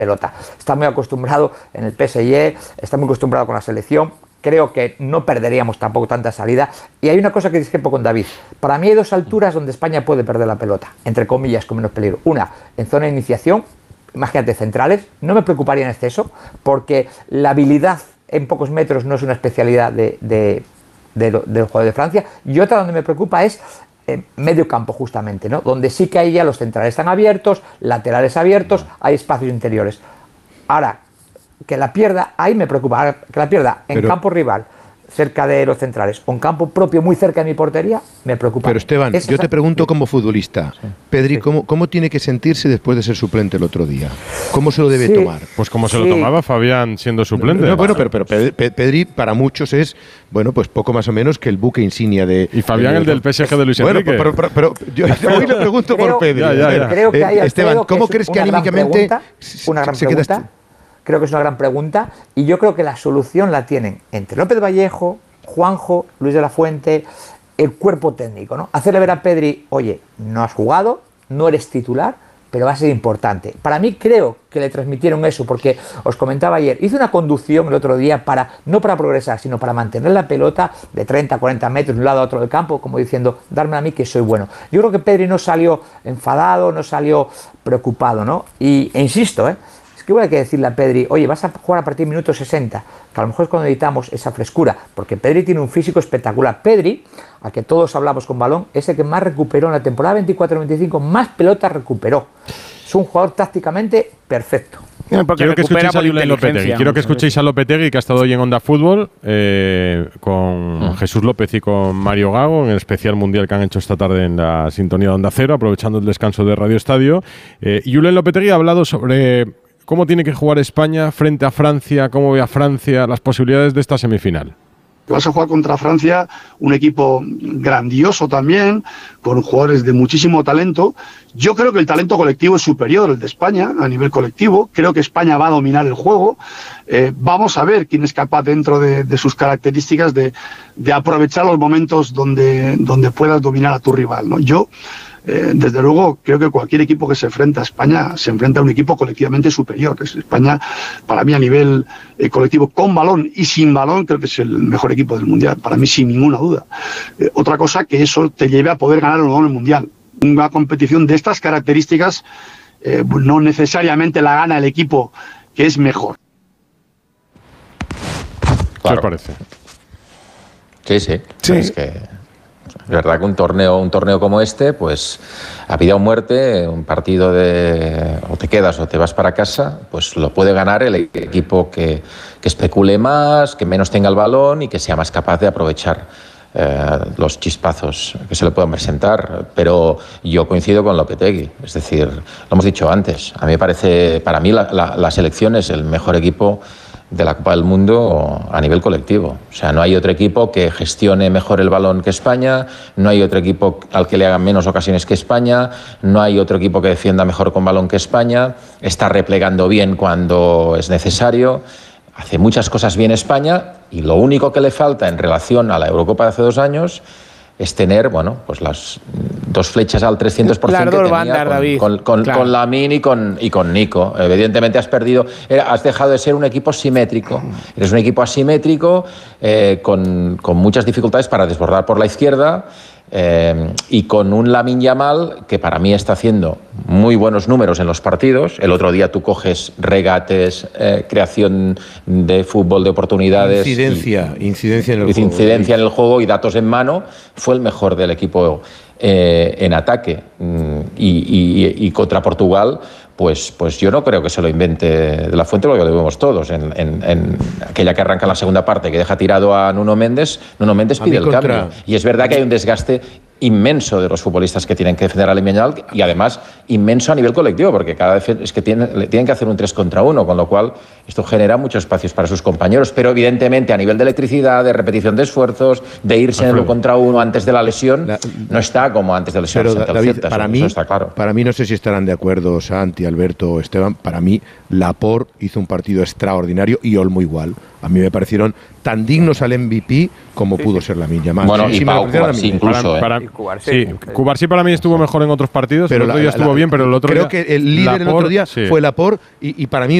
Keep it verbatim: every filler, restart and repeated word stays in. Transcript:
pelota. Está muy acostumbrado en el P S G, está muy acostumbrado con la selección. Creo que no perderíamos tampoco tanta salida. Y hay una cosa que discrepo con David. Para mí hay dos alturas donde España puede perder la pelota, entre comillas, con menos peligro. Una, en zona de iniciación, imagínate, centrales, no me preocuparía en exceso, porque la habilidad en pocos metros no es una especialidad de, de, de, de, del juego de Francia. Y otra donde me preocupa es eh, medio campo, justamente, ¿no? Donde sí que ahí ya los centrales están abiertos, laterales abiertos, hay espacios interiores. Ahora, que la pierda, ahí me preocupa, ahora, que la pierda en pero, campo rival, cerca de los centrales, o en campo propio, muy cerca de mi portería, me preocupa. Pero Esteban, es yo esa... te pregunto como futbolista, sí. Pedri, sí. ¿cómo, ¿cómo tiene que sentirse después de ser suplente el otro día? ¿Cómo se lo debe sí. tomar? Pues como se sí. lo tomaba Fabián siendo suplente. No, no, bueno, pero, pero Pedri para muchos es, bueno, pues poco más o menos que el buque insignia de... Y Fabián el, el del P S G de Luis Enrique. Bueno, pero, pero, pero yo hoy le pregunto creo, por Pedri. Ya, ya, ya. Creo que hay, eh, Esteban, ¿cómo que crees que anímicamente pregunta, una gran se pregunta? queda... Creo que es una gran pregunta y yo creo que la solución la tienen entre López Vallejo, Juanjo, Luis de la Fuente, el cuerpo técnico, ¿no? Hacerle ver a Pedri, oye, no has jugado, no eres titular, pero va a ser importante. Para mí creo que le transmitieron eso, porque os comentaba ayer, hice una conducción el otro día para, no para progresar, sino para mantener la pelota de treinta a cuarenta metros de un lado a otro del campo, como diciendo, darme a mí que soy bueno. Yo creo que Pedri no salió enfadado, no salió preocupado, ¿no? Y, e insisto, ¿eh? Es que voy a que decirle a Pedri, oye, vas a jugar a partir del minuto sesenta, que a lo mejor es cuando necesitamos esa frescura, porque Pedri tiene un físico espectacular. Pedri, a que todos hablamos con balón, es el que más recuperó en la temporada veinticuatro veinticinco, más pelotas recuperó. Es un jugador tácticamente perfecto. Quiero que escuchéis a Lopetegui. Quiero que escuchéis a Lopetegui, que ha estado hoy en Onda Fútbol, eh, con mm. Jesús López y con Mario Gago, en el especial mundial que han hecho esta tarde en la sintonía de Onda Cero, aprovechando el descanso de Radio Estadio. Eh, y Julen Lopetegui ha hablado sobre cómo tiene que jugar España frente a Francia, cómo ve a Francia, las posibilidades de esta semifinal. Vas a jugar contra Francia, un equipo grandioso también, con jugadores de muchísimo talento. Yo creo que el talento colectivo es superior al de España a nivel colectivo. Creo que España va a dominar el juego. Eh, vamos a ver quién es capaz dentro de, de sus características de, de aprovechar los momentos donde, donde puedas dominar a tu rival, ¿no? Yo, eh, desde luego, creo que cualquier equipo que se enfrenta a España se enfrenta a un equipo colectivamente superior. España, para mí, a nivel eh, colectivo, con balón y sin balón, creo que es el mejor equipo del Mundial. Para mí, sin ninguna duda. Eh, otra cosa que eso te lleve a poder ganar o no el Mundial. Una competición de estas características eh, no necesariamente la gana el equipo que es mejor. Claro. ¿Qué os parece? Sí, sí. sí. Es que es verdad que un torneo, un torneo como este, pues a vida o muerte, un partido de o te quedas o te vas para casa, pues lo puede ganar el equipo que, que especule más, que menos tenga el balón y que sea más capaz de aprovechar Eh, los chispazos que se le puedan presentar, pero yo coincido con Lopetegui, es decir, lo hemos dicho antes, a mí me parece, para mí la, la, la selección es el mejor equipo de la Copa del Mundo a nivel colectivo, o sea, no hay otro equipo que gestione mejor el balón que España, no hay otro equipo al que le hagan menos ocasiones que España, no hay otro equipo que defienda mejor con balón que España, está replegando bien cuando es necesario. Hace muchas cosas bien España y lo único que le falta en relación a la Eurocopa de hace dos años es tener, bueno, pues las dos flechas al trescientos por ciento que tenía con, con, con, claro. con Lamine y con, y con Nico. Evidentemente has perdido, has dejado de ser un equipo simétrico. Eres un equipo asimétrico eh, con, con muchas dificultades para desbordar por la izquierda. Eh, y con un Lamine Yamal que para mí está haciendo muy buenos números en los partidos. El otro día tú coges regates, eh, creación de fútbol, de oportunidades, incidencia, y, incidencia en el incidencia juego, incidencia en el juego y datos en mano. Fue el mejor del equipo eh, en ataque y, y, y contra Portugal. Pues, pues yo no creo que se lo invente De La Fuente, porque lo vemos todos. En, en, en aquella que arranca la segunda parte, que deja tirado a Nuno Méndez, Nuno Méndez pide el contra... cambio. Y es verdad que hay un desgaste inmenso de los futbolistas que tienen que defender a Lamine Yamal y además inmenso a nivel colectivo, porque cada vez es que tienen, tienen que hacer un tres contra uno, con lo cual esto genera muchos espacios para sus compañeros. Pero evidentemente a nivel de electricidad, de repetición de esfuerzos, de irse en el uno contra uno antes de la lesión, la, no está como antes de la lesión. Pero David, Celtas, para, mí, eso está claro. Para mí, no sé si estarán de acuerdo Santi, Alberto o Esteban, para mí Laporte hizo un partido extraordinario y Olmo igual. a mí me parecieron tan dignos al M V P como sí, pudo sí. ser Lamine Yamal. Bueno, sí, y sí Pau, me Cubarsí incluso, para, ¿eh? para, sí, Cubarsí para mí estuvo mejor en otros partidos, pero el otro día estuvo la, bien, pero el otro creo día… Creo que el líder Laporte, el otro día sí. fue Laporte y, y para mí